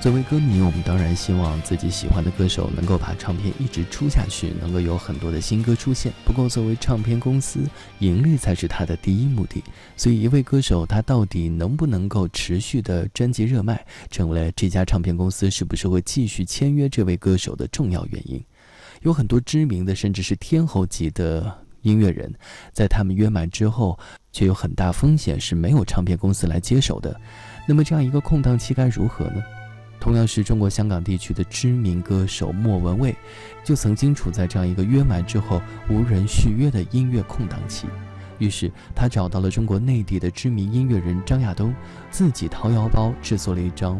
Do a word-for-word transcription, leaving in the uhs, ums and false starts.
作为歌迷，我们当然希望自己喜欢的歌手能够把唱片一直出下去，能够有很多的新歌出现。不过作为唱片公司，盈利才是他的第一目的，所以一位歌手他到底能不能够持续的专辑热卖，成为了这家唱片公司是不是会继续签约这位歌手的重要原因。有很多知名的甚至是天后级的音乐人，在他们约满之后却有很大风险是没有唱片公司来接手的。那么这样一个空档期该如何呢？同样是中国香港地区的知名歌手莫文蔚，就曾经处在这样一个约满之后无人续约的音乐空档期。于是他找到了中国内地的知名音乐人张亚东，自己掏腰包制作了一张